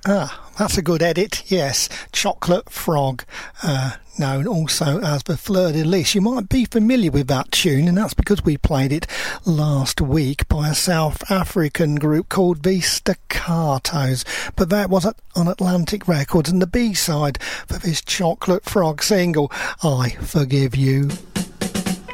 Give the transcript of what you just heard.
Ah, that's a good edit, yes. Chocolate Frog, known also as the Fleur de Lis. You might be familiar with that tune, and that's because we played it last week by a South African group called the Staccatos. But that was on Atlantic Records, and the B-side for this Chocolate Frog single, I Forgive You.